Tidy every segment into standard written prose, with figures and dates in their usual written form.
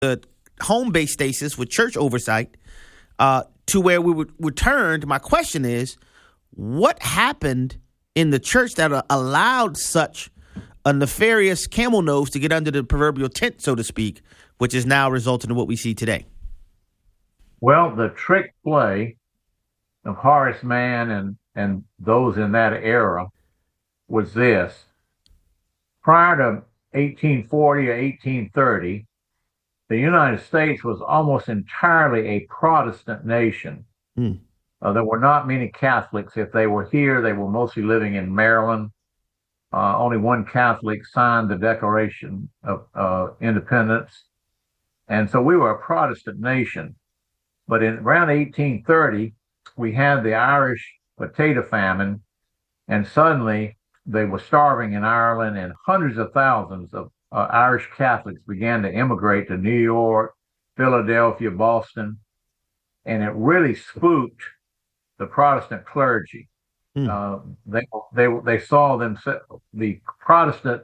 the home-based stasis with church oversight to where we would return. My question is, what happened in the church that allowed such a nefarious camel nose to get under the proverbial tent, so to speak, which is now resulting in what we see today? Well, the trick play of Horace Mann and those in that era was this. Prior to 1840 or 1830, the United States was almost entirely a Protestant nation. There were not many Catholics. If they were here, they were mostly living in Maryland. Only one Catholic signed the Declaration of Independence. And so we were a Protestant nation. But in around 1830, we had the Irish potato famine, and suddenly they were starving in Ireland, and hundreds of thousands of Irish Catholics began to immigrate to New York, Philadelphia, Boston, and it really spooked the Protestant clergy. They saw the Protestant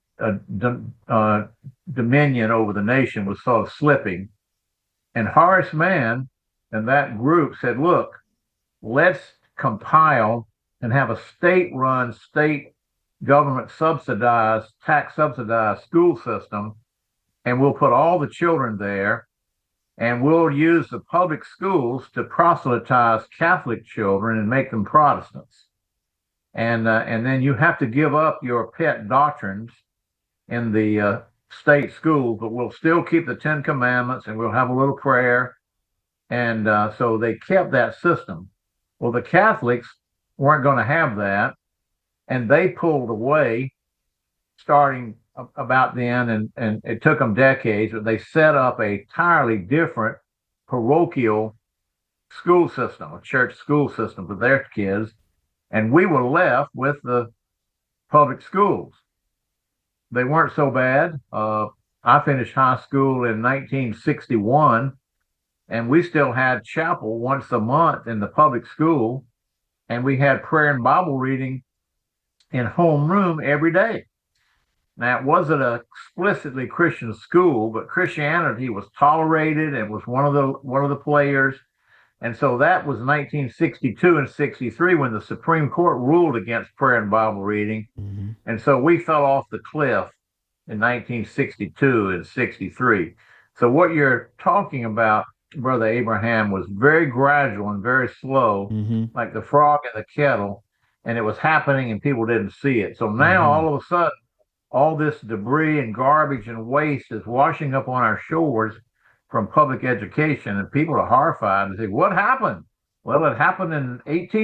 dominion over the nation was sort of slipping, and Horace Mann and that group said, "Look, let's compile and have a state-run, state government subsidized, tax subsidized school system, and we'll put all the children there, and we'll use the public schools to proselytize Catholic children and make them Protestants. And then you have to give up your pet doctrines in the state schools, but we'll still keep the Ten Commandments, and we'll have a little prayer." And so they kept that system. Well, the Catholics weren't going to have that, and they pulled away starting about then, and it took them decades, but they set up a entirely different parochial school system, a church school system for their kids, and we were left with the public schools. They weren't so bad. I finished high school in 1961, and we still had chapel once a month in the public school, and we had prayer and Bible reading in homeroom every day. Now, it wasn't an explicitly Christian school, but Christianity was tolerated and was one of the players. And so that was 1962 and 63 when the Supreme Court ruled against prayer and Bible reading. And so we fell off the cliff in 1962 and 63. So what you're talking about, Brother Abraham, was very gradual and very slow, like the frog in the kettle, and it was happening and people didn't see it. So now all of a sudden, all this debris and garbage and waste is washing up on our shores from public education, and people are horrified and say, "What happened?" Well, it happened in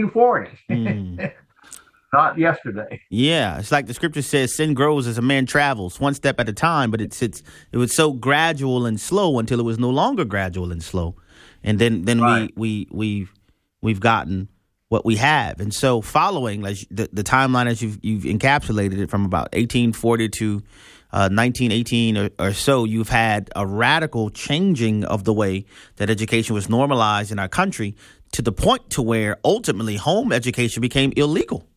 1840, not yesterday. Yeah, it's like the scripture says, sin grows as a man travels, one step at a time, but it was so gradual and slow until it was no longer gradual and slow. And then right. we've gotten what we have. And so following like the timeline as you've encapsulated it from about 1840 to 1918 or so, you've had a radical changing of the way that education was normalized in our country to the point to where ultimately home education became illegal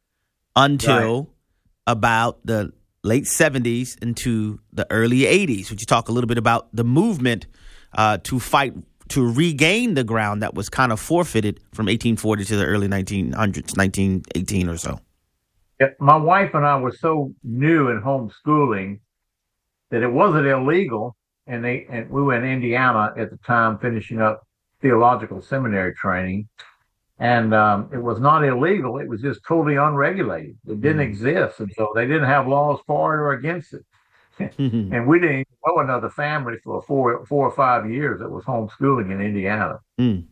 until about the late 70s into the early 80s. Would you talk a little bit about the movement to fight to regain the ground that was kind of forfeited from 1840 to the early 1900s, 1918 or so? Yeah, my wife and I were so new in homeschooling that it wasn't illegal, and we were in Indiana at the time finishing up theological seminary training, and it was not illegal. It was just totally unregulated. It didn't exist, and so they didn't have laws for it or against it. And we didn't know another family for 4 or 5 years that was homeschooling in Indiana.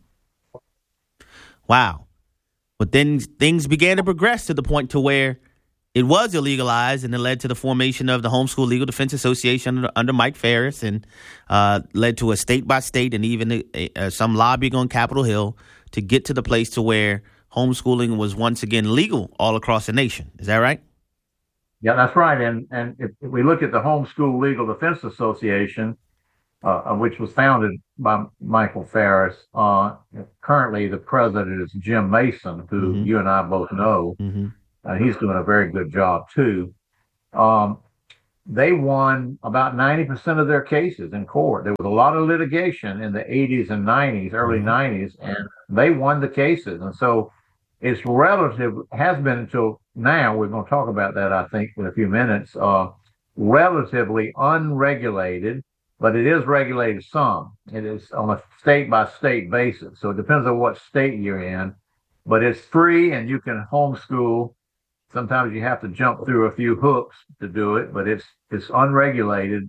Wow. But then things began to progress to the point to where it was illegalized, and it led to the formation of the Homeschool Legal Defense Association under Mike Farris, and led to a state by state and even some lobbying on Capitol Hill to get to the place to where homeschooling was once again legal all across the nation. Is that right? Yeah, that's right. And if we look at the Homeschool Legal Defense Association, which was founded by Michael Farris, currently the president is Jim Mason, who you and I both know. He's doing a very good job too. they won about 90% of their cases in court. There was a lot of litigation in the 80s and 90s, early 90s, and they won the cases. And so it's has been until now, we're going to talk about that, I think, in a few minutes, relatively unregulated, but it is regulated some. It is on a state-by-state basis. So it depends on what state you're in. But it's free, and you can homeschool. Sometimes you have to jump through a few hoops to do it, but it's unregulated,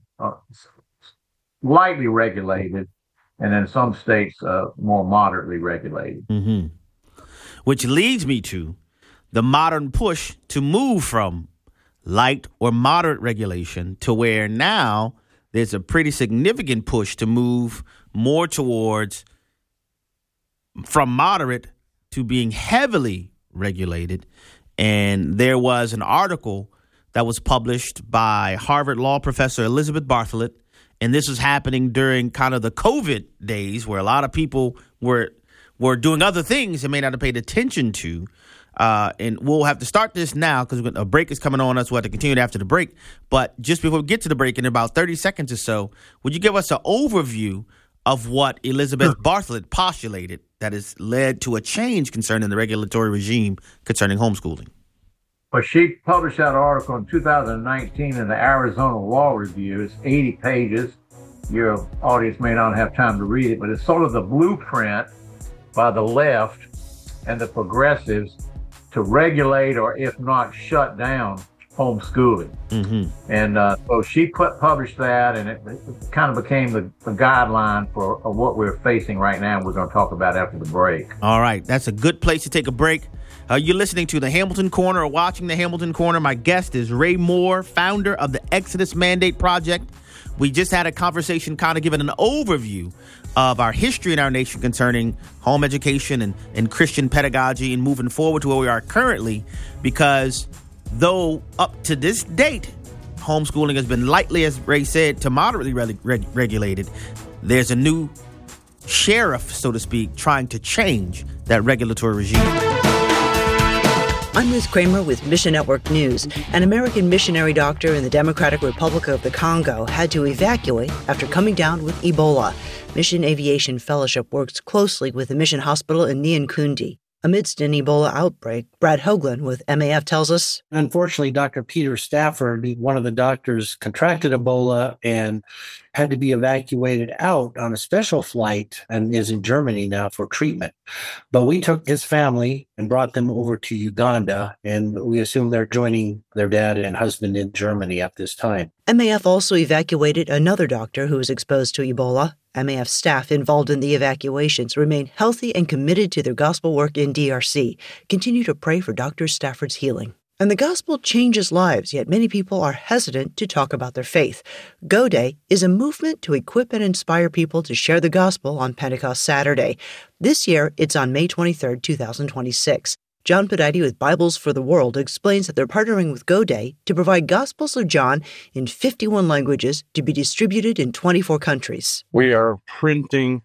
lightly regulated, and in some states more moderately regulated. Mm-hmm. Which leads me to the modern push to move from light or moderate regulation to where now there's a pretty significant push to move more towards from moderate to being heavily regulated. And there was an article that was published by Harvard law professor Elizabeth Bartholet. And this was happening during kind of the COVID days where a lot of people were doing other things they may not have paid attention to. And we'll have to start this now because a break is coming on us. We'll have to continue it after the break. But just before we get to the break, in about 30 seconds or so, would you give us an overview of what Elizabeth Bartholet postulated that has led to a change concerning the regulatory regime concerning homeschooling? Well, she published that article in 2019 in the Arizona Law Review. It's 80 pages. Your audience may not have time to read it, but it's sort of the blueprint by the left and the progressives to regulate or, if not, shut down homeschooling. Mm-hmm. And so she published that, and it kind of became the guideline for what we're facing right now. We're going to talk about after the break. All right. That's a good place to take a break. You're listening to the Hamilton Corner or watching the Hamilton Corner. My guest is Ray Moore, founder of the Exodus Mandate Project. We just had a conversation kind of giving an overview of our history in our nation concerning home education and Christian pedagogy and moving forward to where we are currently, because though up to this date, homeschooling has been lightly, as Ray said, to moderately regulated, there's a new sheriff, so to speak, trying to change that regulatory regime. I'm Liz Kramer with Mission Network News. An American missionary doctor in the Democratic Republic of the Congo had to evacuate after coming down with Ebola. Mission Aviation Fellowship works closely with the mission hospital in Nyankundi. Amidst an Ebola outbreak, Brad Hoagland with MAF tells us, unfortunately, Dr. Peter Stafford, one of the doctors, contracted Ebola and had to be evacuated out on a special flight and is in Germany now for treatment. But we took his family and brought them over to Uganda, and we assume they're joining their dad and husband in Germany at this time. MAF also evacuated another doctor who was exposed to Ebola. MAF staff involved in the evacuations remain healthy and committed to their gospel work in DRC. Continue to pray for Dr. Stafford's healing. And the gospel changes lives, yet many people are hesitant to talk about their faith. Go Day is a movement to equip and inspire people to share the gospel on Pentecost Saturday. This year, it's on May 23, 2026. John Podide with Bibles for the World explains that they're partnering with Go Day to provide Gospels of John in 51 languages to be distributed in 24 countries. We are printing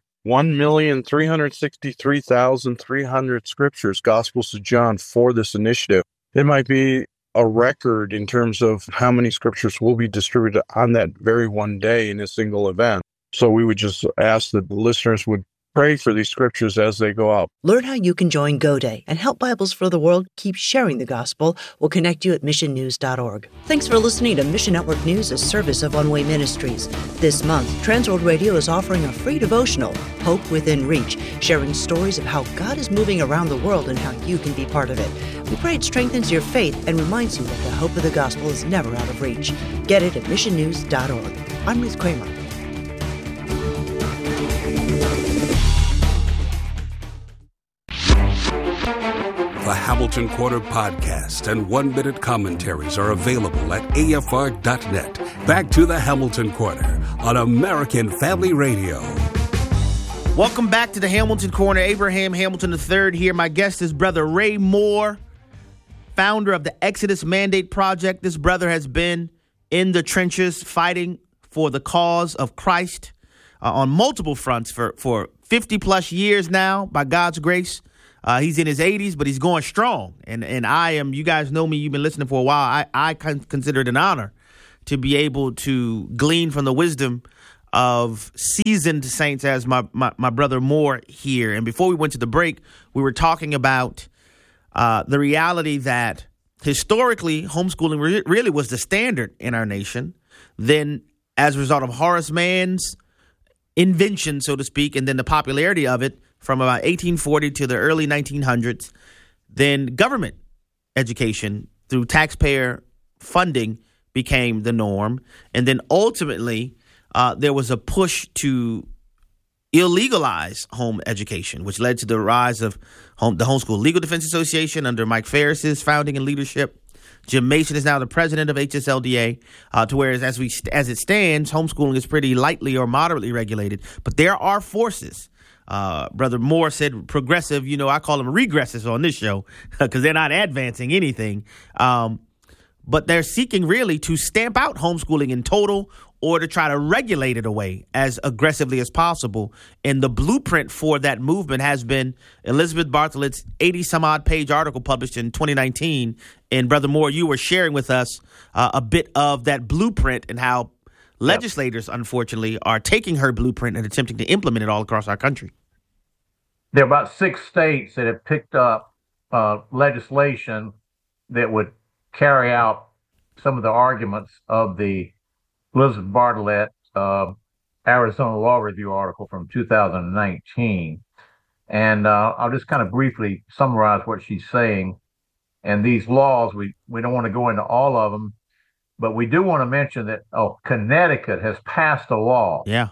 1,363,300 scriptures, Gospels of John, for this initiative. It might be a record in terms of how many scriptures will be distributed on that very one day in a single event. So we would just ask that the listeners would pray for these scriptures as they go out. Learn how you can join Go Day and help Bibles for the World keep sharing the gospel. We'll connect you at missionnews.org. Thanks for listening to Mission Network News, a service of One Way Ministries. This month, Transworld Radio is offering a free devotional, Hope Within Reach, sharing stories of how God is moving around the world and how you can be part of it. We pray it strengthens your faith and reminds you that the hope of the gospel is never out of reach. Get it at missionnews.org. I'm Liz Kramer. The Hamilton Corner podcast and one-minute commentaries are available at afr.net. Back to the Hamilton Corner on American Family Radio. Welcome back to the Hamilton Corner. Abraham Hamilton III here. My guest is Brother Ray Moore, founder of the Exodus Mandate Project. This brother has been in the trenches fighting for the cause of Christ on multiple fronts for 50-plus years now, by God's grace. He's in his 80s, but he's going strong. And I am, you guys know me, you've been listening for a while. I consider it an honor to be able to glean from the wisdom of seasoned saints as my brother Moore here. And before we went to the break, we were talking about the reality that historically homeschooling really was the standard in our nation. Then as a result of Horace Mann's invention, so to speak, and then the popularity of it from about 1840 to the early 1900s, then government education through taxpayer funding became the norm. And then ultimately, there was a push to illegalize home education, which led to the rise of the Homeschool Legal Defense Association under Mike Ferris's founding and leadership. Jim Mason is now the president of HSLDA, to whereas as it stands, homeschooling is pretty lightly or moderately regulated. But there are forces. Brother Moore said progressive, I call them regressives on this show because they're not advancing anything. But they're seeking really to stamp out homeschooling in total or to try to regulate it away as aggressively as possible. And the blueprint for that movement has been Elizabeth Bartholet's 80-some-odd page article published in 2019. And Brother Moore, you were sharing with us a bit of that blueprint and how legislators, unfortunately, are taking her blueprint and attempting to implement it all across our country. There are about 6 states that have picked up legislation that would carry out some of the arguments of the Elizabeth Bartholet Arizona Law Review article from 2019. And I'll just kind of briefly summarize what she's saying. And these laws, we don't want to go into all of them, but we do want to mention that Connecticut has passed a law. Yeah.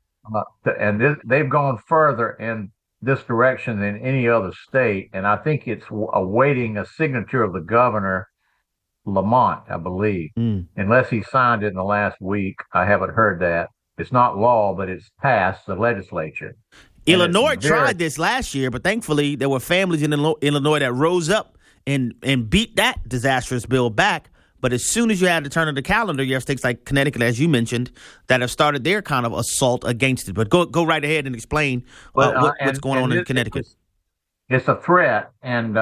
And they've gone further in this direction than any other state. And I think it's awaiting a signature of the governor, Lamont, I believe, unless he signed it in the last week. I haven't heard that. It's not law, but it's passed the legislature. Illinois tried this last year, but thankfully there were families in Illinois that rose up and beat that disastrous bill back. But as soon as you had to turn of the calendar, you have states like Connecticut, as you mentioned, that have started their kind of assault against it. But go right ahead and explain what's going on in Connecticut. It's a threat, and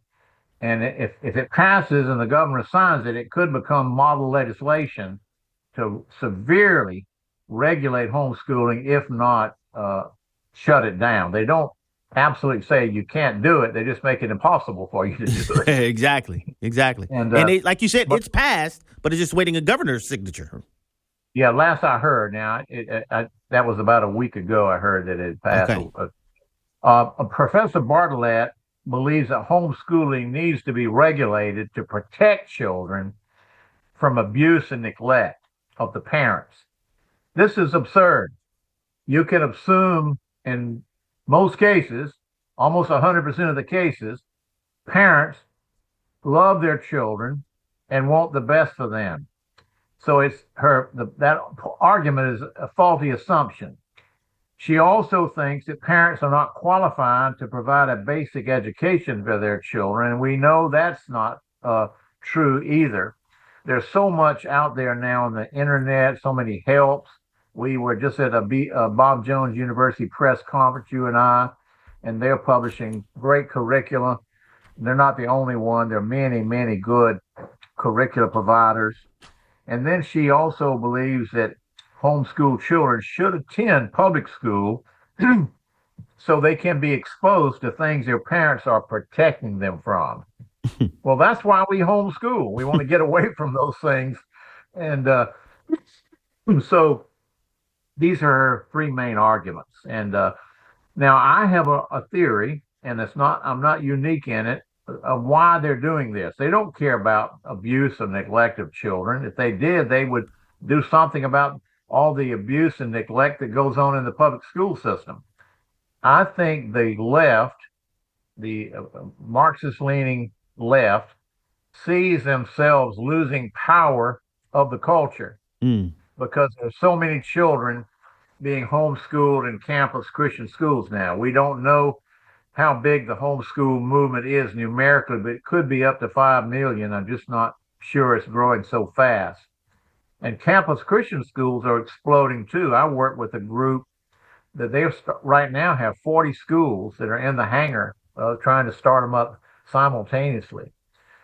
if it passes and the governor signs it, it could become model legislation to severely regulate homeschooling, if not shut it down. They don't absolutely say you can't do it. They just make it impossible for you to do it. Exactly. And like you said, it's passed, but it's just waiting a governor's signature. Yeah, last I heard. Now, that was about a week ago. I heard that it passed. Okay. Professor Bartholet believes that homeschooling needs to be regulated to protect children from abuse and neglect of the parents. This is absurd. You can assume in most cases, almost 100% of the cases, parents love their children and want the best for them. So that argument is a faulty assumption. She also thinks that parents are not qualified to provide a basic education for their children, and we know that's not true either. There's so much out there now on the internet, so many helps. We were just at a Bob Jones University press conference, you and I, and they're publishing great curricula. They're not the only one. There are many, many good curricula providers. And then she also believes that homeschool children should attend public school so they can be exposed to things their parents are protecting them from. Well, that's why we homeschool. We want to get away from those things. And so these are her 3 main arguments. And now I have a theory, and I'm not unique in it, of why they're doing this. They don't care about abuse or neglect of children. If they did, they would do something about all the abuse and neglect that goes on in the public school system. I think the left, the Marxist-leaning left, sees themselves losing power of the culture because there's so many children being homeschooled in campus Christian schools now. We don't know how big the homeschool movement is numerically, but it could be up to 5 million. I'm just not sure it's growing so fast. And campus Christian schools are exploding too. I work with a group that they right now have 40 schools that are in the hangar trying to start them up simultaneously.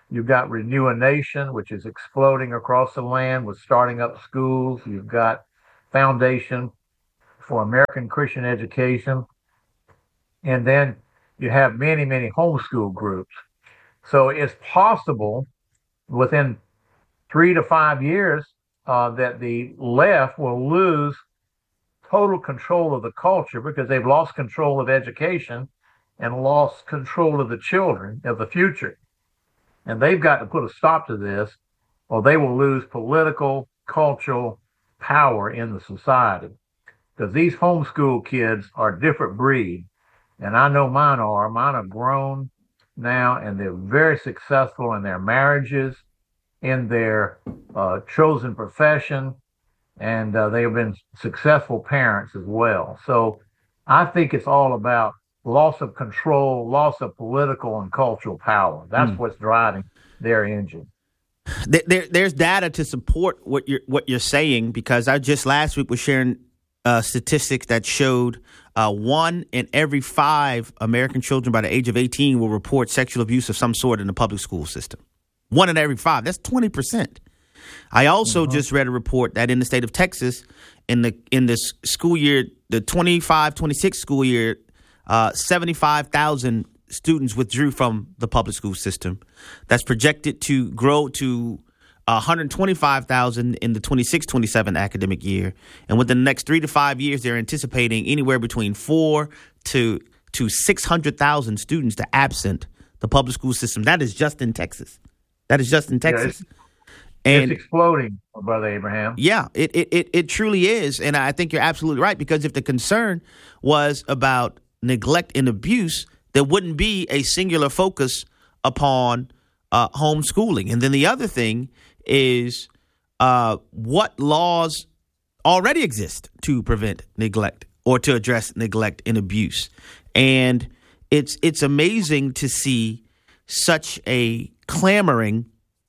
You've got Renew a Nation, which is exploding across the land with starting up schools. You've got Foundation for American Christian Education. And then you have many, many homeschool groups. So it's possible within 3 to 5 years that the left will lose total control of the culture because they've lost control of education and lost control of the children of the future. And they've got to put a stop to this, or they will lose political, cultural power in the society. Because these homeschool kids are a different breed. And I know mine are. Mine are grown now, and they're very successful in their marriages, in their chosen profession, and they have been successful parents as well. So I think it's all about loss of control, loss of political and cultural power. That's what's driving their engine. There's data to support what you're saying, because I just last week was sharing statistics that showed 1 in every 5 American children by the age of 18 will report sexual abuse of some sort in the public school system. 1 in every 5. That's 20%. I also just read a report that in the state of Texas, in this school year, the 25-26 school year, 75,000 students withdrew from the public school system. That's projected to grow to 125,000 in the 26-27 academic year. And within the next 3 to 5 years, they're anticipating anywhere between 400,000 to 600,000 students to absent the public school system. That is just in Texas. And it's exploding, Brother Abraham. Yeah, it truly is. And I think you're absolutely right, because if the concern was about neglect and abuse, there wouldn't be a singular focus upon homeschooling. And then the other thing is what laws already exist to prevent neglect or to address neglect and abuse. And it's amazing to see such a clamoring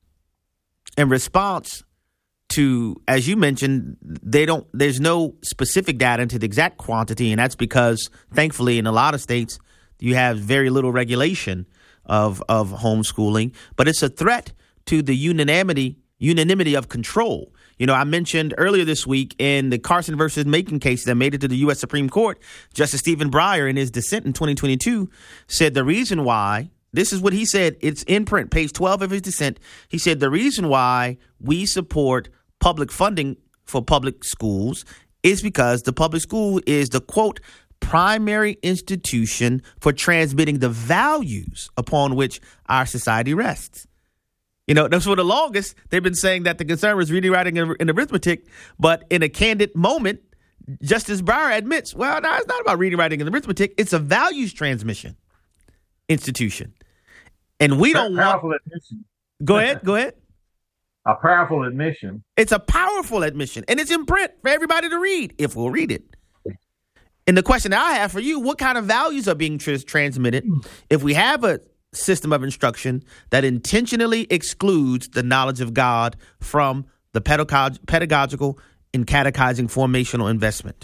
in response to, as you mentioned, there's no specific data into the exact quantity. And that's because, thankfully, in a lot of states, you have very little regulation of homeschooling. But it's a threat to the unanimity of control. You know, I mentioned earlier this week in the Carson versus Macon case that made it to the U.S. Supreme Court, Justice Stephen Breyer, in his dissent in 2022, said the reason why. This is what he said. It's in print, page 12 of his dissent. He said the reason why we support public funding for public schools is because the public school is the, quote, primary institution for transmitting the values upon which our society rests. You know, that's for the longest. They've been saying that the concern was reading, writing, and arithmetic. But in a candid moment, Justice Breyer admits, well, no, it's not about reading, writing, and arithmetic. It's a values transmission institution. And we don't want. Admission. Go ahead. A powerful admission. It's a powerful admission, and it's in print for everybody to read if we'll read it. And the question that I have for you: what kind of values are being transmitted if we have a system of instruction that intentionally excludes the knowledge of God from the pedagogical and catechizing formational investment?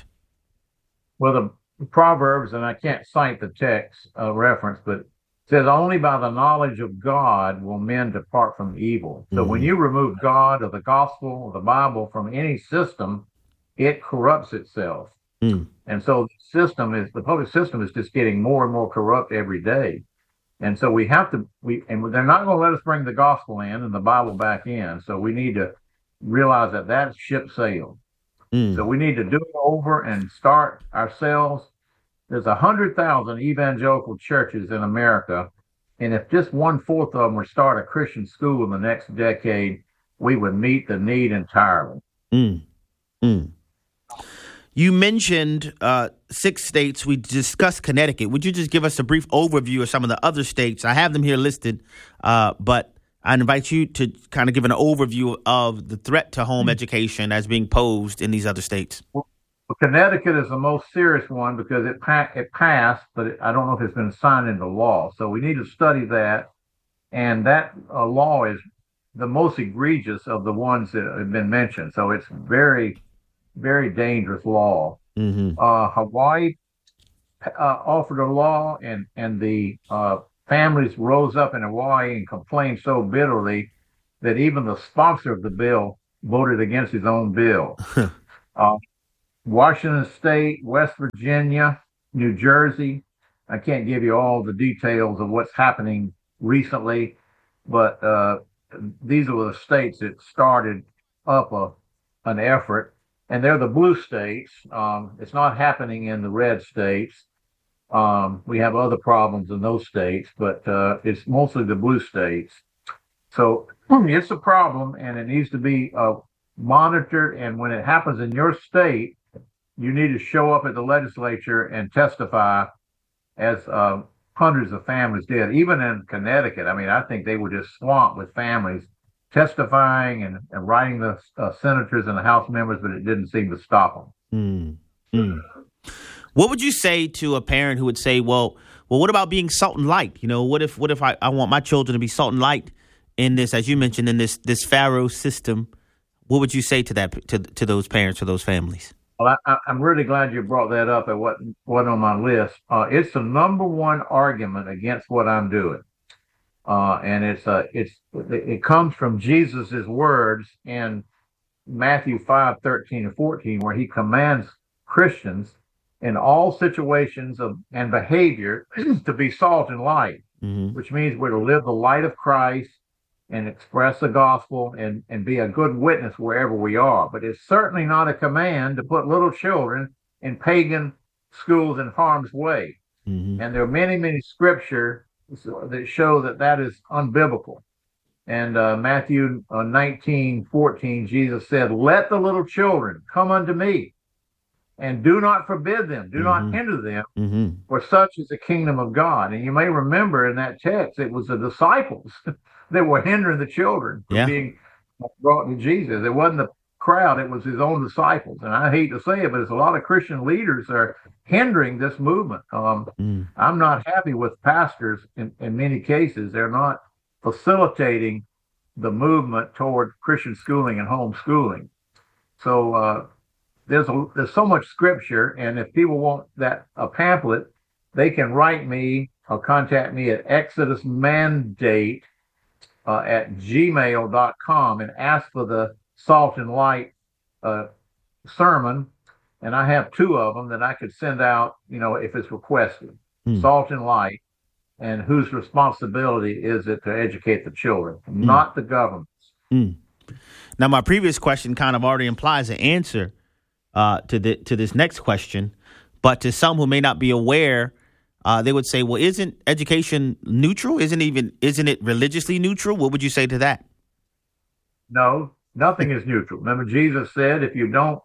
Well, the Proverbs, and I can't cite the text reference, but says only by the knowledge of God will men depart from evil. So when you remove God or the gospel or the Bible from any system, it corrupts itself. And so the public system is just getting more and more corrupt every day. And so they're not going to let us bring the gospel in and the Bible back in. So we need to realize that ship sailed. So we need to do it over and start ourselves. There's 100,000 evangelical churches in America, and if just 1/4 of them would start a Christian school in the next decade, we would meet the need entirely. You mentioned 6 states. We discussed Connecticut. Would you just give us a brief overview of some of the other states? I have them here listed, but I invite you to kind of give an overview of the threat to home education as being posed in these other states. Well, Connecticut is the most serious one because it passed, but I don't know if it's been signed into law. So we need to study that. And that law is the most egregious of the ones that have been mentioned. So it's very, very dangerous law. Hawaii offered a law, and the families rose up in Hawaii and complained so bitterly that even the sponsor of the bill voted against his own bill. Washington State, West Virginia, New Jersey. I can't give you all the details of what's happening recently, but these are the states that started up an effort, and they're the blue states. It's not happening in the red states. We have other problems in those states, but it's mostly the blue states. So it's a problem, and it needs to be monitored. And when it happens in your state, you need to show up at the legislature and testify, as hundreds of families did. Even in Connecticut, I mean, I think they were just swamped with families testifying and writing the senators and the House members, but it didn't seem to stop them. What would you say to a parent who would say, well, what about being salt and light? You know, what if I want my children to be salt and light in this, as you mentioned, in this Pharaoh system? What would you say to that, to those parents or those families? Well, I'm really glad you brought that up. It wasn't on my list. It's the number one argument against what I'm doing. And it comes from Jesus's words in Matthew 5:13-14, where he commands Christians in all situations and behavior to be salt and light, which means we're to live the light of Christ and express the gospel and be a good witness wherever we are. But it's certainly not a command to put little children in pagan schools in harm's way. And there are many, many scriptures that show that is unbiblical. And Matthew 19:14, Jesus said, "Let the little children come unto me, and do not forbid them, do not hinder them, for such is the kingdom of God." And you may remember in that text, it was the disciples that were hindering the children from being brought to Jesus. It wasn't the crowd, it was his own disciples. And I hate to say it, but there's a lot of Christian leaders are hindering this movement. I'm not happy with pastors in many cases. They're not facilitating the movement toward Christian schooling and homeschooling. So there's so much scripture, and if people want a pamphlet, they can write me or contact me at exodusmandate at gmail.com and ask for the Salt and Light sermon, and I have 2 of them that I could send out, if it's requested. Salt and Light, and whose responsibility is it to educate the children, not the government's. Now, my previous question kind of already implies an answer to this next question, but to some who may not be aware, they would say, well, isn't education neutral? Isn't it religiously neutral? What would you say to that? No, nothing is neutral. Remember, Jesus said, if you don't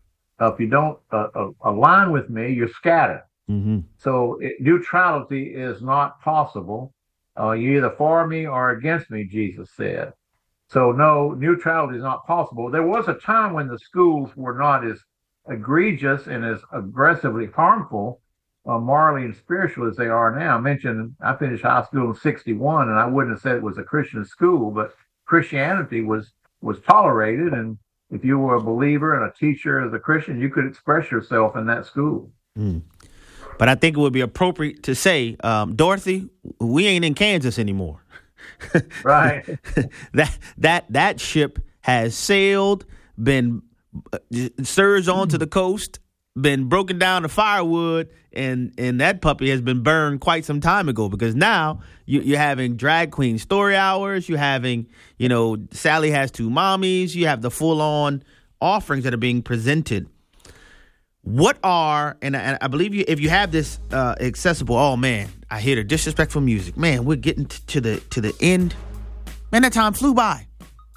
align with me, you're scattered. So neutrality is not possible. You're either for me or against me, Jesus said. So no, neutrality is not possible. There was a time when the schools were not as egregious and as aggressively harmful, morally and spiritually, as they are now. I finished high school in 1961, and I wouldn't have said it was a Christian school, but Christianity was tolerated, and if you were a believer and a teacher as a Christian, you could express yourself in that school. But I think it would be appropriate to say, Dorothy, we ain't in Kansas anymore. Right. That ship has sailed, been surged onto the coast, been broken down to firewood, and that puppy has been burned quite some time ago, because now you're having drag queen story hours. You're having, Sally Has Two Mommies. You have the full-on offerings that are being presented. What are, and I believe if you have this accessible, oh man, I hear the disrespectful music. Man, we're getting to the end. Man, that time flew by.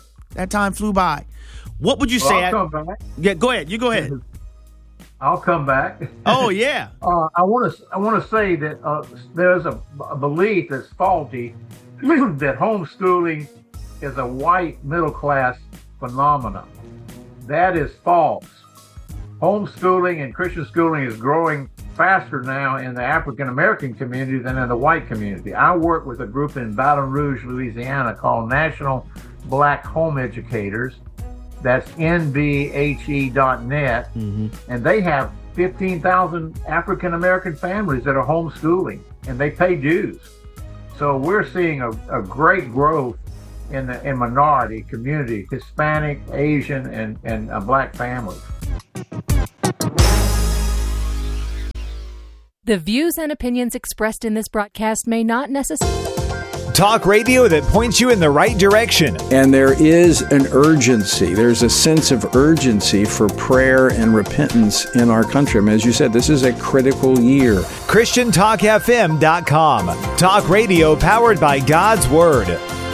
What would you say? I'll come back. Yeah, go ahead. You go ahead. I'll come back. Oh yeah. I want to say that there's a belief that's faulty that homeschooling is a white middle class phenomenon. That is false. Homeschooling and Christian schooling is growing faster now in the African American community than in the white community. I work with a group in Baton Rouge, Louisiana called National Black Home Educators. That's nbhe.net. And they have 15,000 African American families that are homeschooling, and they pay dues. So we're seeing a great growth in minority community, Hispanic, Asian, and Black families. The views and opinions expressed in this broadcast may not necessarily... Talk radio that points you in the right direction. And there is an urgency. There's a sense of urgency for prayer and repentance in our country. I mean, as you said, this is a critical year. ChristianTalkFM.com. Talk radio powered by God's Word.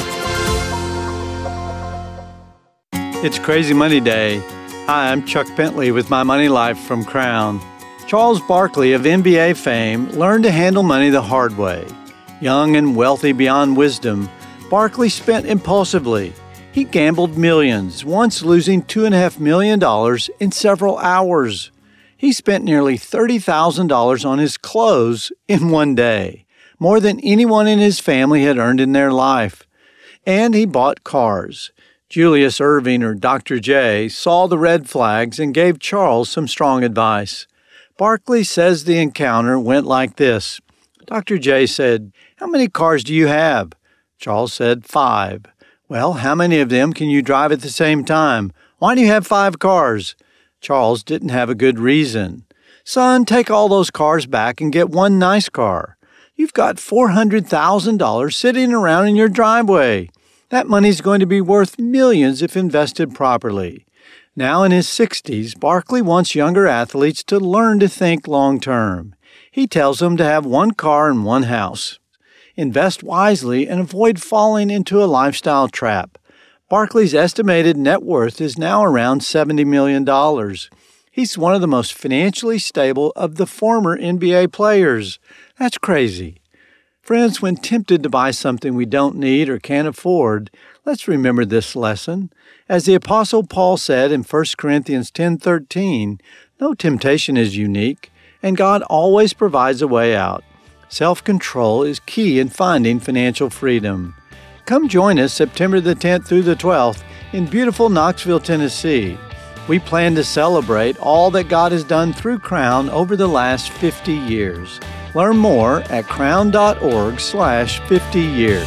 It's Crazy Money Day. Hi, I'm Chuck Bentley with My Money Life from Crown. Charles Barkley of NBA fame learned to handle money the hard way. Young and wealthy beyond wisdom, Barkley spent impulsively. He gambled millions, once losing $2.5 million in several hours. He spent nearly $30,000 on his clothes in one day, more than anyone in his family had earned in their life. And he bought cars. Julius Erving, or Dr. J, saw the red flags and gave Charles some strong advice. Barkley says the encounter went like this. Dr. J said, "How many cars do you have?" Charles said, 5. "Well, how many of them can you drive at the same time? Why do you have 5 cars?" Charles didn't have a good reason. "Son, take all those cars back and get one nice car. You've got $400,000 sitting around in your driveway. That money's going to be worth millions if invested properly." Now in his 60s, Barkley wants younger athletes to learn to think long-term. He tells them to have one car and one house. Invest wisely and avoid falling into a lifestyle trap. Barkley's estimated net worth is now around $70 million. He's one of the most financially stable of the former NBA players. That's crazy. Friends, when tempted to buy something we don't need or can't afford, let's remember this lesson. As the Apostle Paul said in 1 Corinthians 10:13, no temptation is unique, and God always provides a way out. Self-control is key in finding financial freedom. Come join us September the 10th through the 12th in beautiful Knoxville, Tennessee. We plan to celebrate all that God has done through Crown over the last 50 years. Learn more at crown.org/50 years.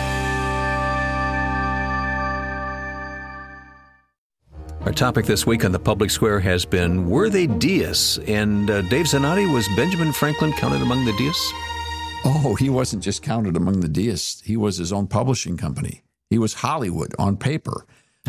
Our topic this week on the Public Square has been, were they deists? And Dave Zanotti, was Benjamin Franklin counted among the deists? Oh, he wasn't just counted among the deists. He was his own publishing company. He was Hollywood on paper.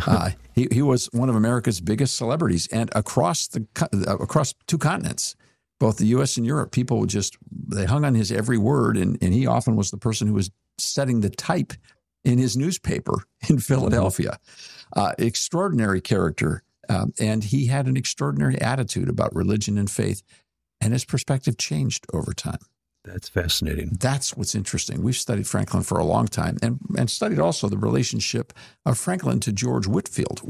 He was one of America's biggest celebrities, and across 2 continents, both the U.S. and Europe, people they hung on his every word, and he often was the person who was setting the type in his newspaper in Philadelphia. Extraordinary character, and he had an extraordinary attitude about religion and faith, and his perspective changed over time. That's fascinating. That's what's interesting. We've studied Franklin for a long time, and studied also the relationship of Franklin to George Whitefield,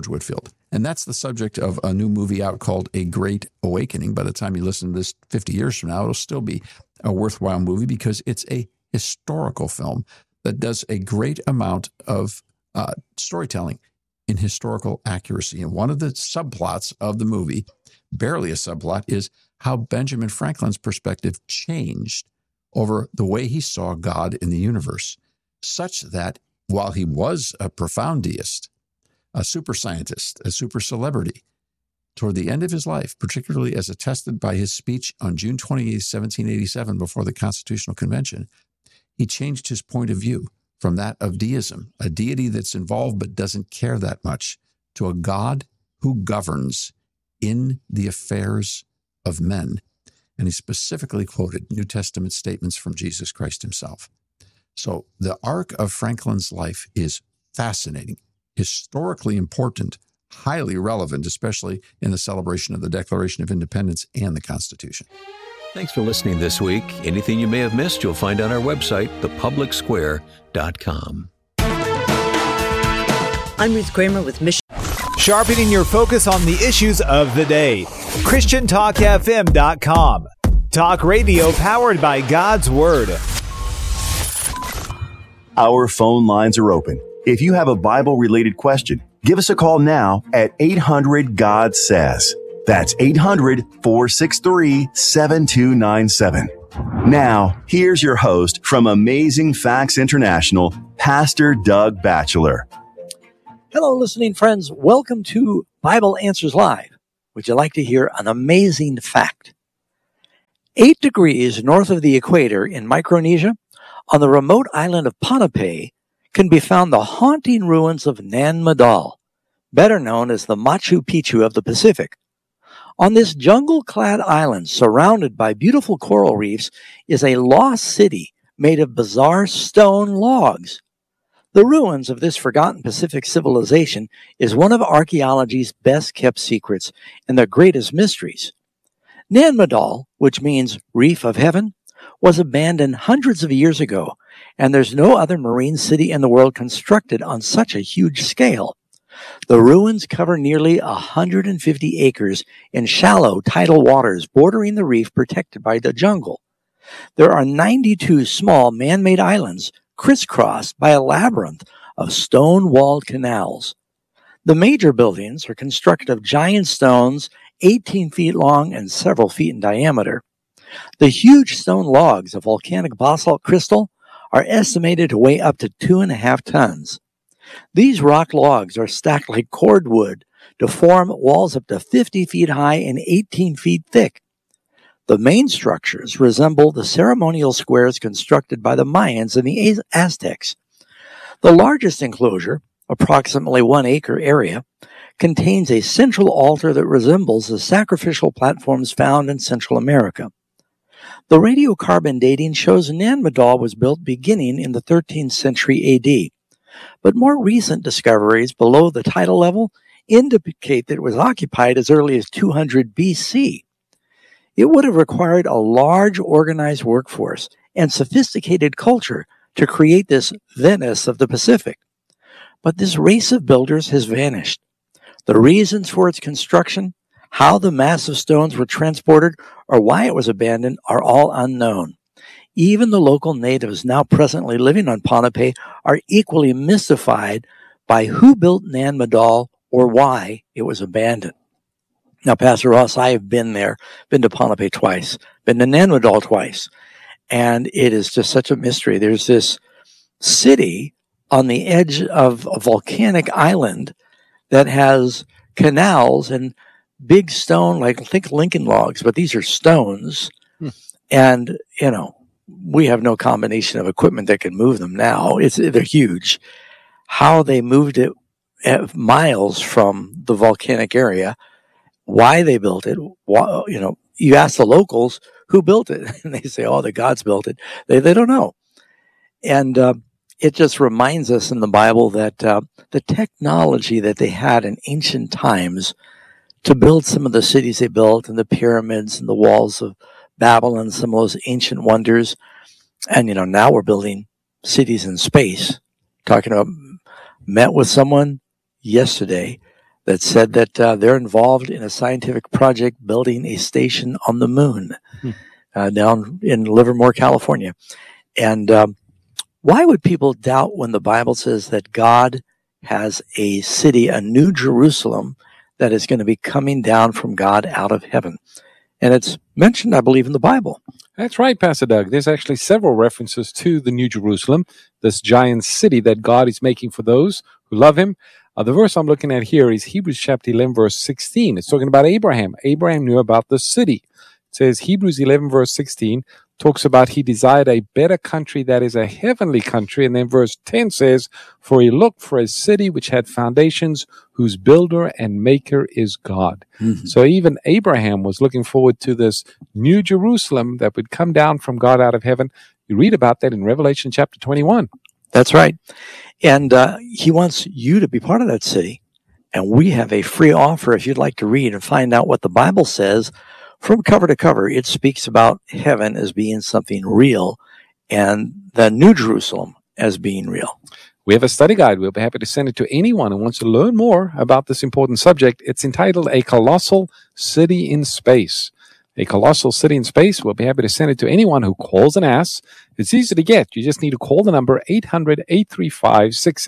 and that's the subject of a new movie out called A Great Awakening. By the time you listen to this 50 years from now, it'll still be a worthwhile movie because it's a historical film that does a great amount of storytelling in historical accuracy. And one of the subplots of the movie, barely a subplot, is how Benjamin Franklin's perspective changed over the way he saw God in the universe, such that while he was a profound deist, a super scientist, a super celebrity, toward the end of his life, particularly as attested by his speech on June 28, 1787, before the Constitutional Convention, he changed his point of view from that of deism, a deity that's involved but doesn't care that much, to a God who governs in the affairs of men. And he specifically quoted New Testament statements from Jesus Christ himself. So the arc of Franklin's life is fascinating, historically important, highly relevant, especially in the celebration of the Declaration of Independence and the Constitution. Thanks for listening this week. Anything you may have missed, you'll find on our website, thepublicsquare.com. I'm Ruth Kramer with Mission. Sharpening your focus on the issues of the day. ChristianTalkFM.com. Talk radio powered by God's Word. Our phone lines are open. If you have a Bible-related question, give us a call now at 800-GOD-SAYS. That's 800-463-7297. Now, here's your host from Amazing Facts International, Pastor Doug Batchelor. Hello, listening friends. Welcome to Bible Answers Live. Would you like to hear an amazing fact? 8 degrees north of the equator in Micronesia, on the remote island of Ponape, can be found the haunting ruins of Nan Madol, better known as the Machu Picchu of the Pacific. On this jungle-clad island, surrounded by beautiful coral reefs, is a lost city made of bizarre stone logs. The ruins of this forgotten Pacific civilization is one of archaeology's best-kept secrets and the greatest mysteries. Nan Madol, which means Reef of Heaven, was abandoned hundreds of years ago, and there's no other marine city in the world constructed on such a huge scale. The ruins cover nearly 150 acres in shallow tidal waters bordering the reef protected by the jungle. There are 92 small man-made islands crisscrossed by a labyrinth of stone-walled canals. The major buildings are constructed of giant stones 18 feet long and several feet in diameter. The huge stone logs of volcanic basalt crystal are estimated to weigh up to 2.5 tons. These rock logs are stacked like cordwood to form walls up to 50 feet high and 18 feet thick. The main structures resemble the ceremonial squares constructed by the Mayans and the Aztecs. The largest enclosure, approximately 1 acre area, contains a central altar that resembles the sacrificial platforms found in Central America. The radiocarbon dating shows Nan Madol was built beginning in the 13th century AD. But more recent discoveries below the tidal level indicate that it was occupied as early as 200 BC. It would have required a large organized workforce and sophisticated culture to create this Venice of the Pacific. But this race of builders has vanished. The reasons for its construction, how the massive stones were transported, or why it was abandoned are all unknown. Even the local natives now presently living on Ponape are equally mystified by who built Nan Madol or why it was abandoned. Now, Pastor Ross, I have been there, been to Ponape twice, been to Nan Madol twice, and it is just such a mystery. There's this city on the edge of a volcanic island that has canals and big stone, like think Lincoln logs, but these are stones. And, you know, we have no combination of equipment that can move them now. They're huge. How they moved it miles from the volcanic area, why they built it, you ask the locals who built it, and they say, oh, the gods built it. They don't know. And it just reminds us in the Bible that the technology that they had in ancient times to build some of the cities they built and the pyramids and the walls of Babylon, some of those ancient wonders. And, now we're building cities in space. Met with someone yesterday that said that they're involved in a scientific project building a station on the moon down in Livermore, California. And why would people doubt when the Bible says that God has a city, a new Jerusalem, that is going to be coming down from God out of heaven? And it's mentioned, I believe, in the Bible. That's right, Pastor Doug. There's actually several references to the New Jerusalem, this giant city that God is making for those who love him. The verse I'm looking at here is Hebrews chapter 11, verse 16. It's talking about Abraham. Abraham knew about the city. It says Hebrews 11, verse 16, talks about he desired a better country that is a heavenly country. And then verse 10 says, for he looked for a city which had foundations, whose builder and maker is God. Mm-hmm. So even Abraham was looking forward to this new Jerusalem that would come down from God out of heaven. You read about that in Revelation chapter 21. That's right. And he wants you to be part of that city. And we have a free offer if you'd like to read and find out what the Bible says. From cover to cover, it speaks about heaven as being something real and the New Jerusalem as being real. We have a study guide. We'll be happy to send it to anyone who wants to learn more about this important subject. It's entitled A Colossal City in Space. A Colossal City in Space. We'll be happy to send it to anyone who calls and asks. It's easy to get. You just need to call the number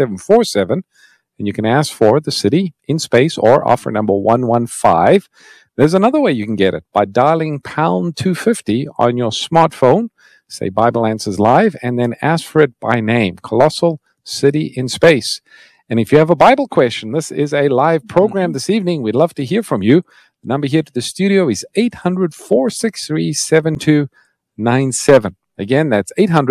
800-835-6747, and you can ask for the city in space or offer number 115. There's another way you can get it by dialing pound 250 on your smartphone. Say Bible Answers Live, and then ask for it by name, Colossal City in Space. And if you have a Bible question, this is a live program this evening. We'd love to hear from you. The number here to the studio is 800-463-7297. Again, that's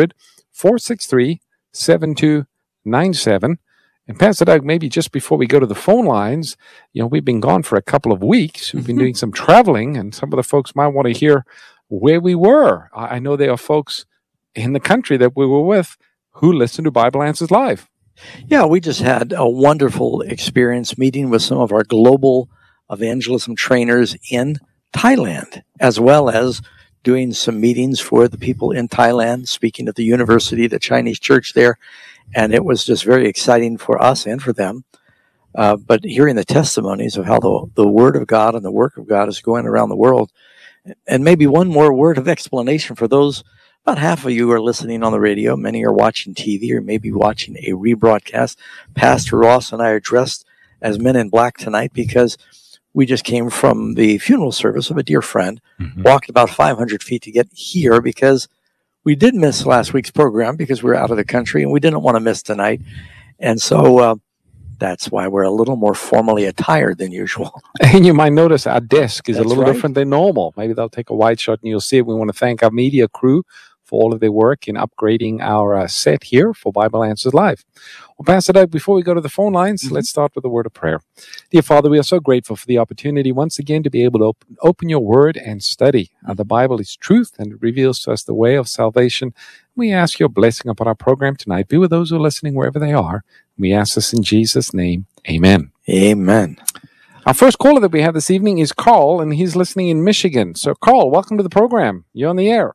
800-463-7297. And Pastor Doug, maybe just before we go to the phone lines, we've been gone for a couple of weeks. We've been doing some traveling, and some of the folks might want to hear where we were. I know there are folks in the country that we were with who listen to Bible Answers Live. Yeah, we just had a wonderful experience meeting with some of our global evangelism trainers in Thailand, as well as doing some meetings for the people in Thailand, speaking at the university, the Chinese church there. And it was just very exciting for us and for them. But hearing the testimonies of how the Word of God and the work of God is going around the world. And maybe one more word of explanation for those. About half of you are listening on the radio. Many are watching TV or maybe watching a rebroadcast. Pastor Ross and I are dressed as men in black tonight because we just came from the funeral service of a dear friend, walked about 500 feet to get here because we did miss last week's program because we were out of the country and we didn't want to miss tonight. And so that's why we're a little more formally attired than usual. And you might notice our desk is a little different than normal. Maybe they'll take a wide shot and you'll see it. We want to thank our media crew for all of their work in upgrading our set here for Bible Answers Live. Well, Pastor Doug, before we go to the phone lines, let's start with a word of prayer. Dear Father, we are so grateful for the opportunity once again to be able to open your word and study. The Bible is truth and it reveals to us the way of salvation. We ask your blessing upon our program tonight. Be with those who are listening wherever they are. We ask this in Jesus' name. Amen. Amen. Our first caller that we have this evening is Carl, and he's listening in Michigan. So, Carl, welcome to the program. You're on the air.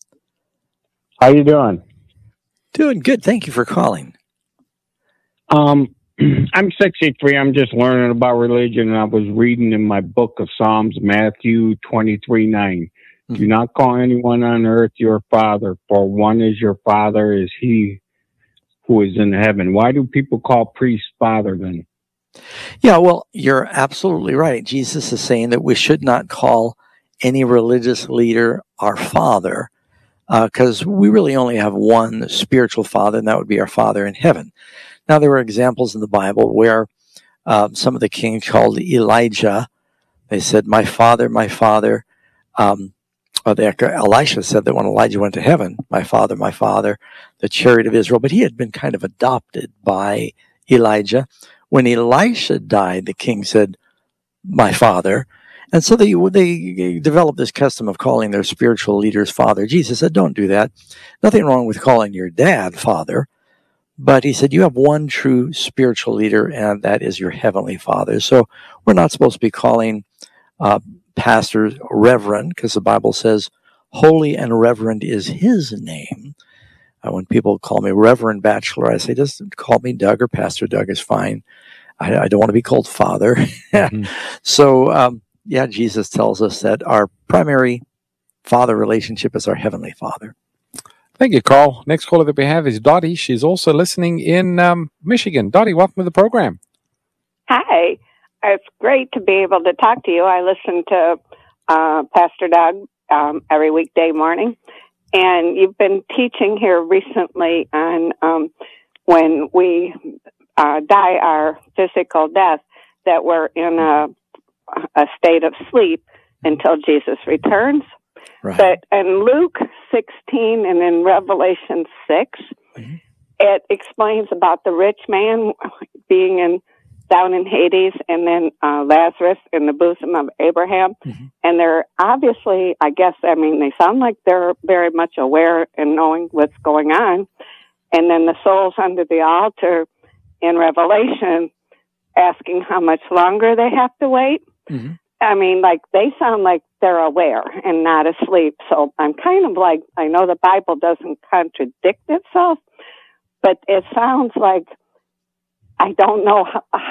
How you doing? Doing good. Thank you for calling. I'm 63. I'm just learning about religion, and I was reading in my book of Psalms, Matthew 23:9. Do not call anyone on earth your father, for one is your father, is he who is in heaven. Why do people call priests father then? Yeah, well, you're absolutely right. Jesus is saying that we should not call any religious leader our father, because we really only have one spiritual father, and that would be our Father in heaven. Now, there were examples in the Bible where some of the kings called Elijah, they said, my father, Elisha said that when Elijah went to heaven, my father, the chariot of Israel, but he had been kind of adopted by Elijah. When Elisha died, the king said, my father. And so they developed this custom of calling their spiritual leaders father. Jesus said, don't do that. Nothing wrong with calling your dad father. But he said, you have one true spiritual leader, and that is your heavenly Father. So we're not supposed to be calling pastors reverend, because the Bible says holy and reverend is his name. When people call me Reverend Bachelor, I say, just call me Doug or Pastor Doug is fine. I don't want to be called Father. So, yeah, Jesus tells us that our primary father relationship is our heavenly Father. Thank you, Carl. Next caller that we have is Dottie. She's also listening in Michigan. Dottie, welcome to the program. Hi. It's great to be able to talk to you. I listen to Pastor Doug every weekday morning. And you've been teaching here recently on when we die our physical death, that we're in a state of sleep until Jesus returns. Right. But in Luke 16 and in Revelation 6, it explains about the rich man being down in Hades, and then Lazarus in the bosom of Abraham. And they're obviously, they sound like they're very much aware and knowing what's going on. And then the souls under the altar in Revelation asking how much longer they have to wait. They sound like they're aware and not asleep. So I'm kind of like, I know the Bible doesn't contradict itself, but it sounds like, I don't know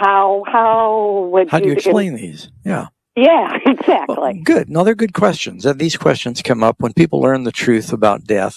how would How do you explain these? Yeah. Yeah, exactly. Well, good. No, they're good questions. And these questions come up when people learn the truth about death.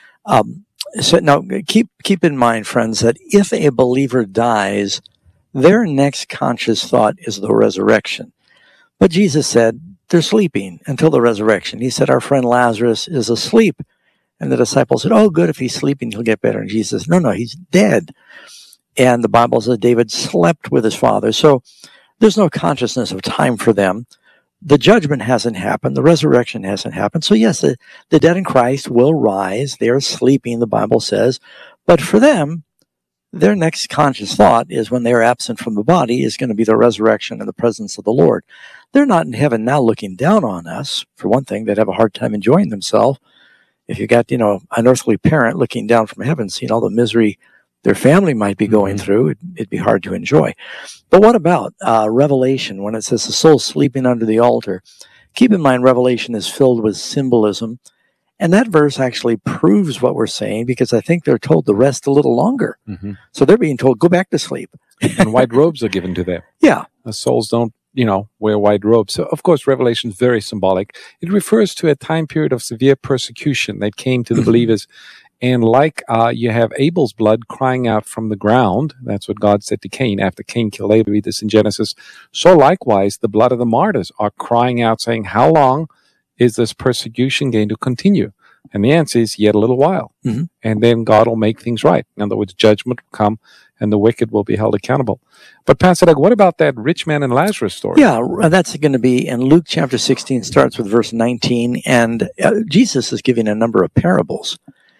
So now keep in mind, friends, that if a believer dies, their next conscious thought is the resurrection. But Jesus said, they're sleeping until the resurrection. He said, our friend Lazarus is asleep. And the disciples said, oh, good, if he's sleeping, he'll get better. And Jesus said, no, he's dead. And the Bible says David slept with his father. So there's no consciousness of time for them. The judgment hasn't happened. The resurrection hasn't happened. So yes, the dead in Christ will rise. They are sleeping, the Bible says. But for them, their next conscious thought is when they are absent from the body is going to be the resurrection and the presence of the Lord. They're not in heaven now looking down on us. For one thing, they'd have a hard time enjoying themselves. If you got, an earthly parent looking down from heaven, seeing all the misery their family might be going through, it'd be hard to enjoy. But what about Revelation, when it says the soul sleeping under the altar? Keep in mind, Revelation is filled with symbolism. And that verse actually proves what we're saying, because I think they're told to rest a little longer. Mm-hmm. So they're being told, go back to sleep. And white robes are given to them. Yeah. The souls don't, wear white robes. So, of course, Revelation is very symbolic. It refers to a time period of severe persecution that came to the believers. And like you have Abel's blood crying out from the ground, that's what God said to Cain after Cain killed Abel, read this in Genesis. So likewise, the blood of the martyrs are crying out, saying, how long is this persecution going to continue? And the answer is yet a little while. Mm-hmm. And then God will make things right. In other words, judgment will come and the wicked will be held accountable. But Pastor Doug, what about that rich man and Lazarus story? Yeah, that's going to be in Luke chapter 16, starts with verse 19. And Jesus is giving a number of parables.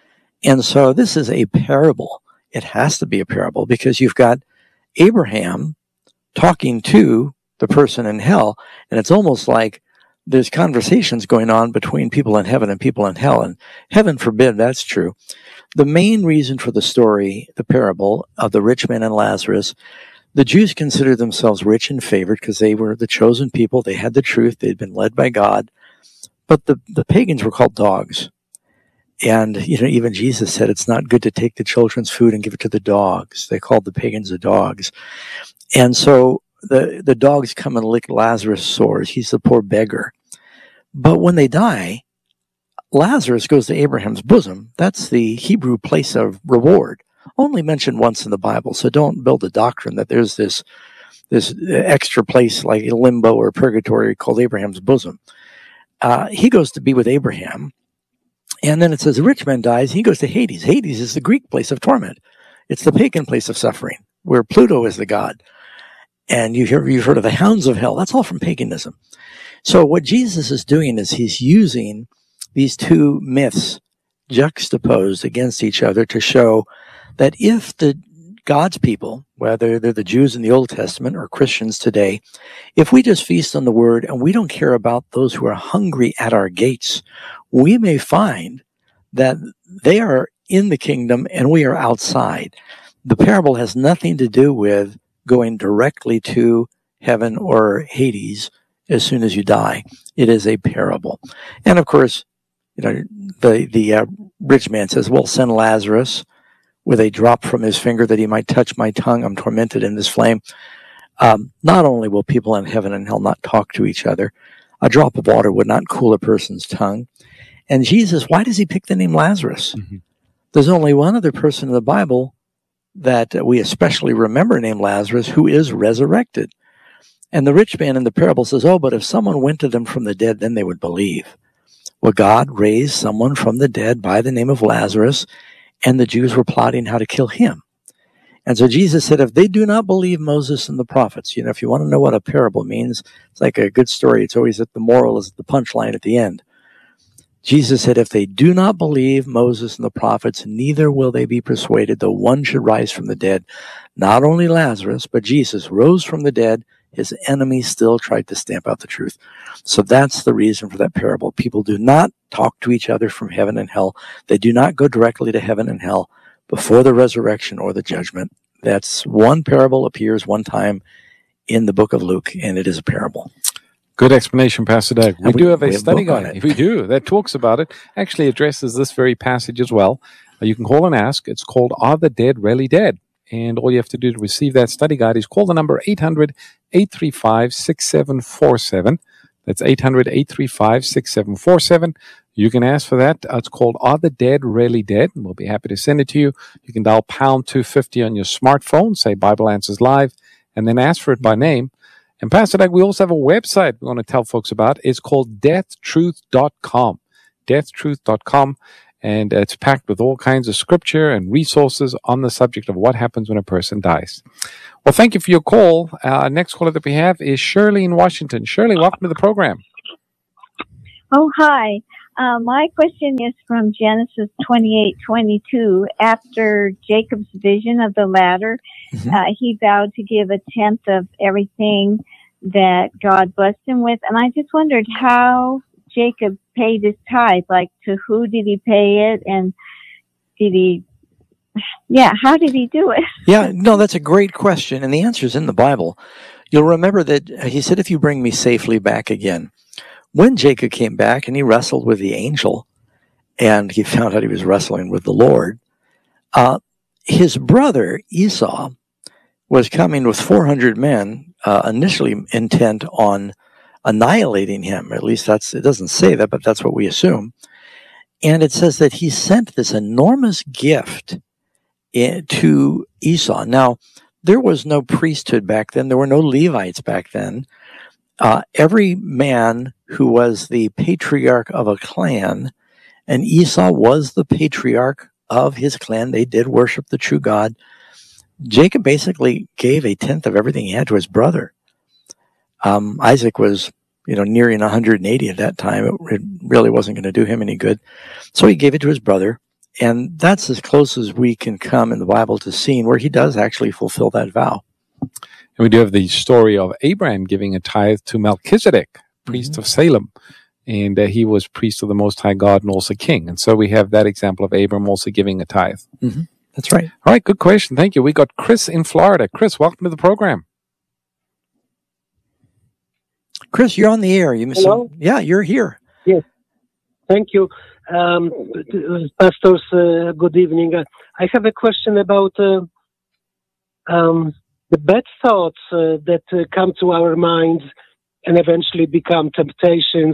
And so this is a parable. It has to be a parable because you've got Abraham talking to the person in hell. And it's almost like there's conversations going on between people in heaven and people in hell. And heaven forbid that's true. The main reason for the story, the parable of the rich man and Lazarus, the Jews considered themselves rich and favored because they were the chosen people. They had the truth. They'd been led by God. But the pagans were called dogs. And, even Jesus said it's not good to take the children's food and give it to the dogs. They called the pagans the dogs. And so the dogs come and lick Lazarus' sores. He's the poor beggar. But when they die, Lazarus goes to Abraham's bosom. That's the Hebrew place of reward. Only mentioned once in the Bible. So don't build a doctrine that there's this extra place like limbo or purgatory called Abraham's bosom. He goes to be with Abraham. And then it says the rich man dies. He goes to Hades. Hades is the Greek place of torment. It's the pagan place of suffering, where Pluto is the god. And you've heard of the hounds of hell. That's all from paganism. So what Jesus is doing is he's using these two myths juxtaposed against each other to show that if the God's people, whether they're the Jews in the Old Testament or Christians today, if we just feast on the word and we don't care about those who are hungry at our gates, we may find that they are in the kingdom and we are outside. The parable has nothing to do with going directly to heaven or Hades as soon as you die. It is a parable. And of course, the rich man says, well, send Lazarus with a drop from his finger that he might touch my tongue. I'm tormented in this flame. Not only will people in heaven and hell not talk to each other, a drop of water would not cool a person's tongue. And Jesus, why does he pick the name Lazarus? Mm-hmm. There's only one other person in the Bible that we especially remember named Lazarus who is resurrected. And the rich man in the parable says, oh, but if someone went to them from the dead, then they would believe. Well, God raised someone from the dead by the name of Lazarus, and the Jews were plotting how to kill him. And so Jesus said, if they do not believe Moses and the prophets, if you want to know what a parable means, it's like a good story. It's always that the moral is the punchline at the end. Jesus said, if they do not believe Moses and the prophets, neither will they be persuaded, though one should rise from the dead. Not only Lazarus, but Jesus rose from the dead. His enemies still tried to stamp out the truth. So that's the reason for that parable. People do not talk to each other from heaven and hell. They do not go directly to heaven and hell before the resurrection or the judgment. That's one parable appears one time in the book of Luke, and it is a parable. Good explanation, Pastor Doug. We do have a study guide. We do. That talks about it. Actually addresses this very passage as well. You can call and ask. It's called, Are the Dead Really Dead? And all you have to do to receive that study guide is call the number 800-835-6747. That's 800-835-6747. You can ask for that. It's called, Are the Dead Really Dead? And we'll be happy to send it to you. You can dial #250 on your smartphone, say Bible Answers Live, and then ask for it by name. And Pastor Doug, we also have a website we want to tell folks about. It's called deathtruth.com. Deathtruth.com. And it's packed with all kinds of scripture and resources on the subject of what happens when a person dies. Well, thank you for your call. Next caller that we have is Shirley in Washington. Shirley, welcome to the program. Oh, hi. My question is from Genesis 28:22. After Jacob's vision of the ladder, he vowed to give a tenth of everything that God blessed him with. And I just wondered how Jacob paid his tithe. Like, to who did he pay it? And how did he do it? Yeah, no, that's a great question. And the answer is in the Bible. You'll remember that he said, if you bring me safely back again. When Jacob came back and he wrestled with the angel, and he found out he was wrestling with the Lord, his brother Esau was coming with 400 men, initially intent on annihilating him. At least it doesn't say that, but that's what we assume. And it says that he sent this enormous gift to Esau. Now, there was no priesthood back then. There were no Levites back then. Every man who was the patriarch of a clan, and Esau was the patriarch of his clan. They did worship the true God. Jacob basically gave a tenth of everything he had to his brother. Isaac was, nearing 180 at that time. It really wasn't going to do him any good. So he gave it to his brother. And that's as close as we can come in the Bible to seeing where he does actually fulfill that vow. And we do have the story of Abraham giving a tithe to Melchizedek, priest of Salem. And he was priest of the Most High God and also king. And so we have that example of Abraham also giving a tithe. Mm-hmm. That's right. All right, good question. Thank you. We got Chris in Florida. Chris, welcome to the program. Chris, you're on the air. Hello? Yeah, you're here. Yes. Thank you. Pastors, good evening. I have a question about the bad thoughts that come to our minds and eventually become temptations.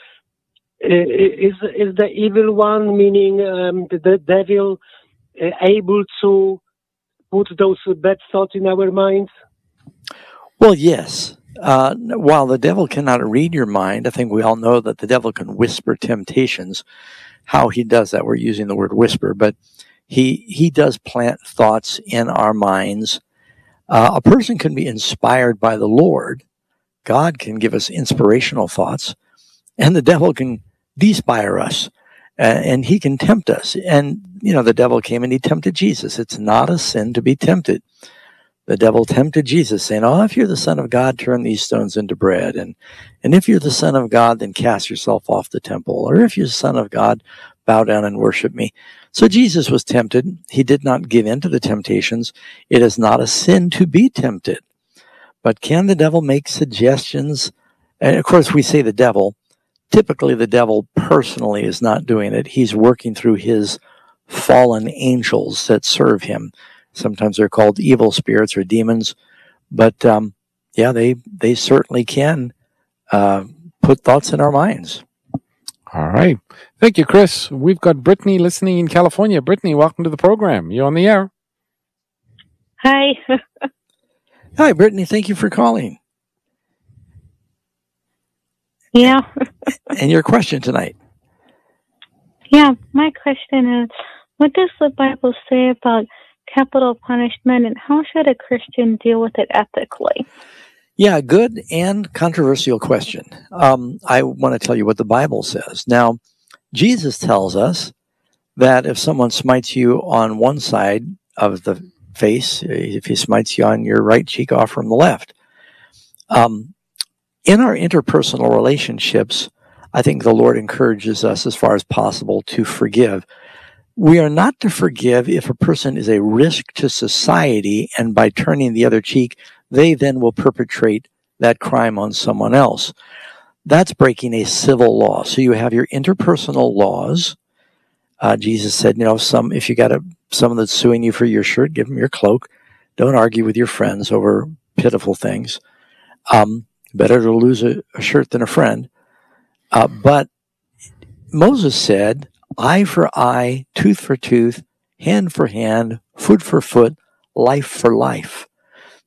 Is the evil one, meaning the devil, able to put those bad thoughts in our minds? Well, yes. While the devil cannot read your mind, I think we all know that the devil can whisper temptations. How he does that, we're using the word whisper, but he does plant thoughts in our minds. A person can be inspired by the Lord. God can give us inspirational thoughts, and the devil can despire us, and he can tempt us. And, the devil came and he tempted Jesus. It's not a sin to be tempted. The devil tempted Jesus, saying, if you're the Son of God, turn these stones into bread. And if you're the Son of God, then cast yourself off the temple. Or if you're the Son of God, bow down and worship me. So Jesus was tempted. He did not give in to the temptations. It is not a sin to be tempted. But can the devil make suggestions? And of course, we say the devil. Typically, the devil personally is not doing it. He's working through his fallen angels that serve him. Sometimes they're called evil spirits or demons. But, they certainly can put thoughts in our minds. All right. Thank you, Chris. We've got Brittany listening in California. Brittany, welcome to the program. You're on the air. Hi. Hi, Brittany. Thank you for calling. Yeah. And your question tonight? Yeah, my question is, what does the Bible say about capital punishment, and how should a Christian deal with it ethically? Yeah, good and controversial question. I want to tell you what the Bible says. Now, Jesus tells us that if someone smites you on one side of the face, if he smites you on your right cheek, offer him the left. In our interpersonal relationships, I think the Lord encourages us as far as possible to forgive. We are not to forgive if a person is a risk to society, and by turning the other cheek, they then will perpetrate that crime on someone else. That's breaking a civil law. So you have your interpersonal laws. Jesus said, if you got someone that's suing you for your shirt, give them your cloak. Don't argue with your friends over pitiful things. Better to lose a shirt than a friend. But Moses said, eye for eye, tooth for tooth, hand for hand, foot for foot, life for life.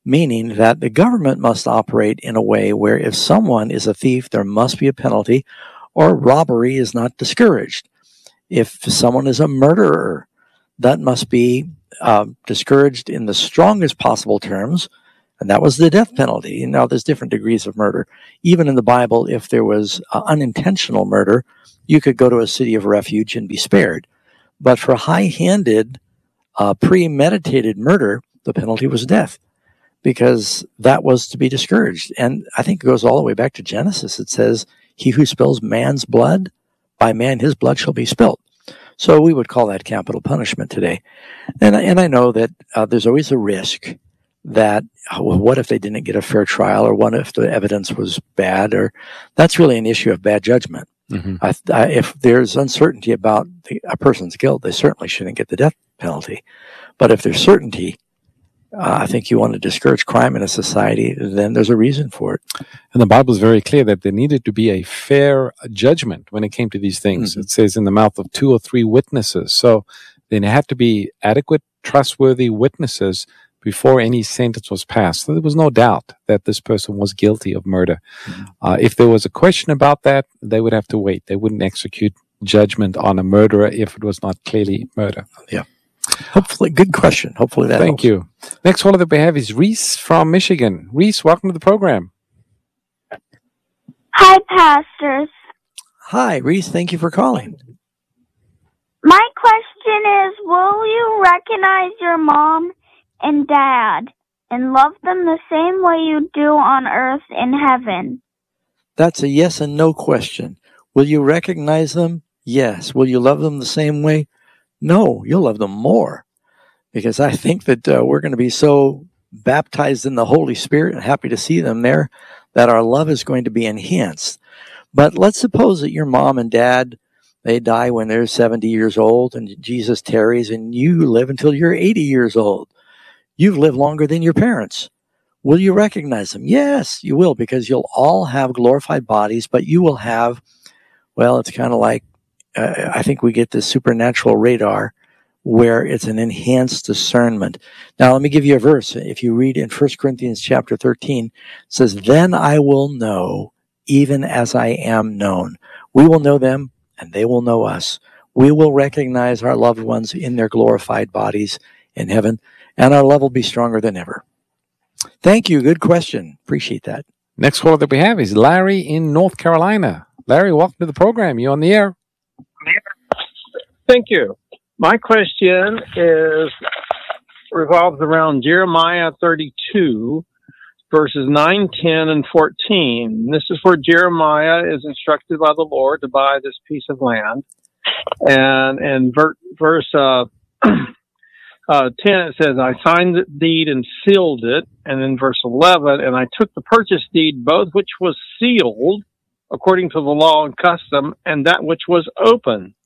meaning that the government must operate in a way where if someone is a thief, there must be a penalty, or robbery is not discouraged. If someone is a murderer, that must be discouraged in the strongest possible terms, and that was the death penalty. Now, there's different degrees of murder. Even in the Bible, if there was unintentional murder, you could go to a city of refuge and be spared. But for high-handed, premeditated murder, the penalty was death, because that was to be discouraged. And I think it goes all the way back to Genesis. It says, he who spills man's blood, by man his blood shall be spilt. So we would call that capital punishment today. And I know that there's always a risk that, what if they didn't get a fair trial, or what if the evidence was bad, or that's really an issue of bad judgment. Mm-hmm. If there's uncertainty about a person's guilt, they certainly shouldn't get the death penalty. But if there's certainty, I think you want to discourage crime in a society, then there's a reason for it. And the Bible is very clear that there needed to be a fair judgment when it came to these things. Mm-hmm. It says in the mouth of 2 or 3 witnesses. So there had to be adequate, trustworthy witnesses before any sentence was passed. So there was no doubt that this person was guilty of murder. Mm-hmm. If there was a question about that, they would have to wait. They wouldn't execute judgment on a murderer if it was not clearly murder. Yeah. Hopefully, good question. Hopefully that Thank helps. you. Next caller that we have is Reese from Michigan. Reese, welcome to the program. Hi, pastors. Hi, Reese. Thank you for calling. My question is, will you recognize your mom and dad and love them the same way you do on earth in heaven? That's a yes and no question. Will you recognize them? Yes. Will you love them the same way? No, you'll love them more, because I think that we're going to be so baptized in the Holy Spirit and happy to see them there that our love is going to be enhanced. But let's suppose that your mom and dad, they die when they're 70 years old and Jesus tarries and you live until you're 80 years old. You've lived longer than your parents. Will you recognize them? Yes, you will, because you'll all have glorified bodies, but you will have, well, it's kind of like, I think we get this supernatural radar where it's an enhanced discernment. Now, let me give you a verse. If you read in 1 Corinthians chapter 13, it says, then I will know even as I am known. We will know them and they will know us. We will recognize our loved ones in their glorified bodies in heaven, and our love will be stronger than ever. Thank you. Good question. Appreciate that. Next caller that we have is Larry in North Carolina. Larry, welcome to the program. You're on the air. Thank you. My question revolves around Jeremiah 32, verses 9, 10, and 14. This is where Jeremiah is instructed by the Lord to buy this piece of land. And in verse 10, it says, I signed the deed and sealed it. And in verse 11, and I took the purchase deed, both which was sealed according to the law and custom, and that which was open.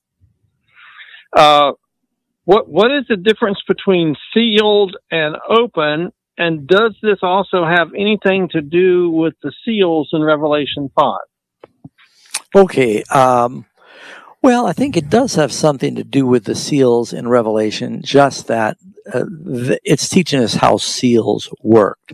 What is the difference between sealed and open, and does this also have anything to do with the seals in Revelation 5? Okay. Well, I think it does have something to do with the seals in Revelation, just that it's teaching us how seals worked.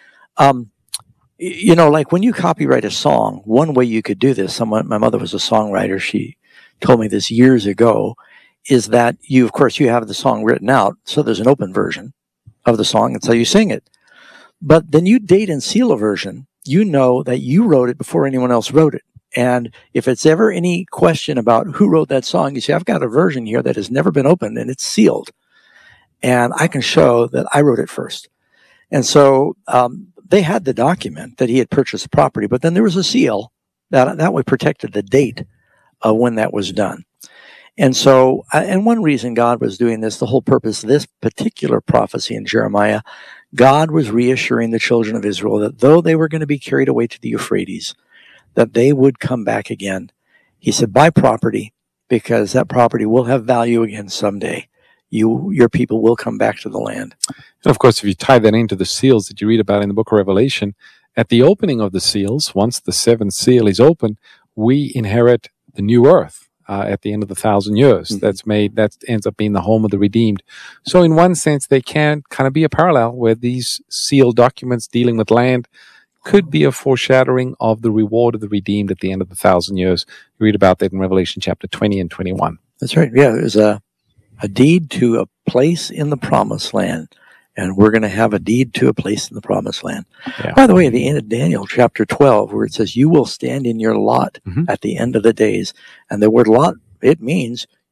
You know, like when you copyright a song, one way you could do this, my mother was a songwriter, she told me this years ago, is that you have the song written out, so there's an open version of the song, and so you sing it. But then you date and seal a version, you know that you wrote it before anyone else wrote it. And if it's ever any question about who wrote that song, you say, I've got a version here that has never been opened and it's sealed. And I can show that I wrote it first. And so they had the document that he had purchased the property, but then there was a seal that way protected the date of when that was done. And so, and one reason God was doing this, the whole purpose of this particular prophecy in Jeremiah, God was reassuring the children of Israel that though they were going to be carried away to the Euphrates, that they would come back again. He said, buy property, because that property will have value again someday. Your people will come back to the land. And of course, if you tie that into the seals that you read about in the book of Revelation, at the opening of the seals, once the seventh seal is open, we inherit the new earth. at the end of the 1,000 years. That ends up being the home of the redeemed. So in one sense, they can kind of be a parallel where these sealed documents dealing with land could be a foreshadowing of the reward of the redeemed at the end of the 1,000 years. You read about that in Revelation chapter 20 and 21. That's right. Yeah, there's a deed to a place in the promised land. And we're going to have a deed to a place in the promised land. Yeah. By the way, at the end of Daniel chapter 12, where it says, you will stand in your lot at the end of the days. And the word lot, it means